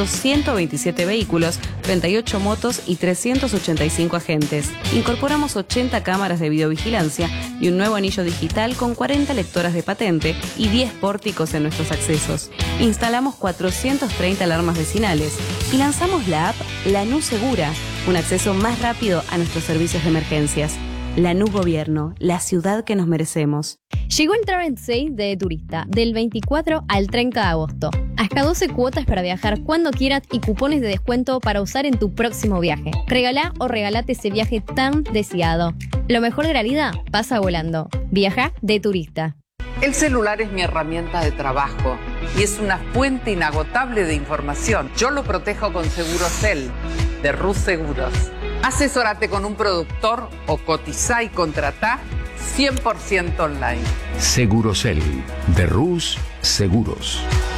otros 127 vehículos, 38 motos y 385 agentes. Incorporamos 80 cámaras de videovigilancia y un nuevo anillo digital con 40 lectoras de patente y 10 pórticos en nuestros accesos. Instalamos 430 alarmas vecinales y lanzamos la app Lanús Segura, un acceso más rápido a nuestros servicios de emergencias. Lanús Gobierno, la ciudad que nos merecemos. Llegó el Travel Sale de Turista, del 24 al 30 de agosto. Hasta 12 cuotas para viajar cuando quieras y cupones de descuento para usar en tu próximo viaje. Regalá o regalate ese viaje tan deseado. Lo mejor de la vida pasa volando. Viaja de Turista. El celular es mi herramienta de trabajo y es una fuente inagotable de información. Yo lo protejo con Segurosel, de Rus Seguros. Asesórate con un productor o cotizá y contratá 100% online. Segurosel, de Rus Seguros.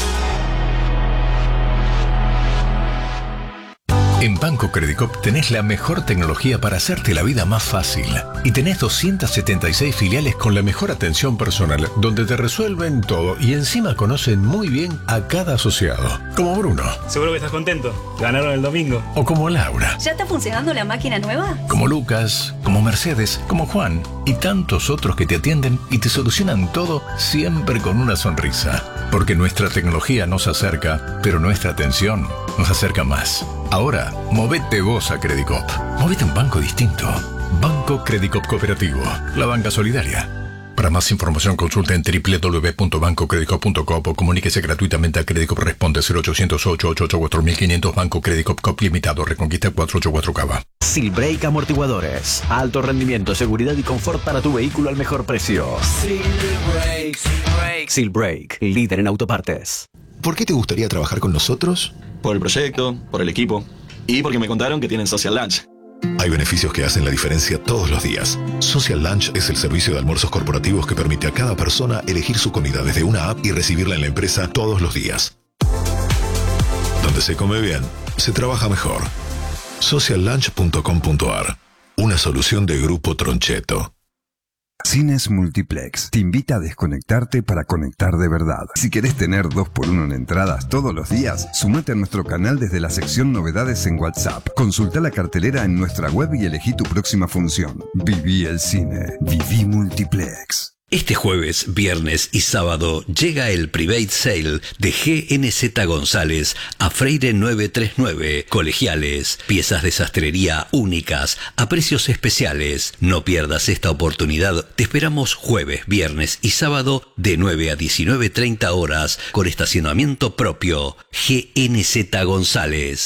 En Banco Credicop tenés la mejor tecnología para hacerte la vida más fácil. Y tenés 276 filiales con la mejor atención personal, donde te resuelven todo y encima conocen muy bien a cada asociado. Como Bruno. Seguro que estás contento. Ganaron el domingo. O como Laura. ¿Ya está funcionando la máquina nueva? Como Lucas, como Mercedes, como Juan y tantos otros que te atienden y te solucionan todo siempre con una sonrisa. Porque nuestra tecnología nos acerca, pero nuestra atención nos acerca más. Ahora, movete vos a Credicop. Movete a un banco distinto. Banco Credicop Cooperativo. La banca solidaria. Para más información consulta en www.bancocredicop.com o comuníquese gratuitamente a Credicop. Responde 0800-888-4500. Banco Credicop Cop Limitado. Reconquista 484 Cava. Silbrake Amortiguadores. Alto rendimiento, seguridad y confort para tu vehículo al mejor precio. Silbrake, líder en autopartes. ¿Por qué te gustaría trabajar con nosotros? Por el proyecto, por el equipo y porque me contaron que tienen Social Lunch. Hay beneficios que hacen la diferencia todos los días. Social Lunch es el servicio de almuerzos corporativos que permite a cada persona elegir su comida desde una app y recibirla en la empresa todos los días. Donde se come bien, se trabaja mejor. Sociallunch.com.ar. Una solución de Grupo Troncheto. Cines Multiplex te invita a desconectarte para conectar de verdad. Si querés tener 2x1 en entradas todos los días, sumate a nuestro canal desde la sección Novedades en WhatsApp. Consulta la cartelera en nuestra web y elegí tu próxima función. Viví el cine. Viví Multiplex. Este jueves, viernes y sábado llega el Private Sale de GNZ González a Freire 939. Colegiales, piezas de sastrería únicas a precios especiales. No pierdas esta oportunidad. Te esperamos jueves, viernes y sábado de 9 a 19:30 horas con estacionamiento propio. GNZ González.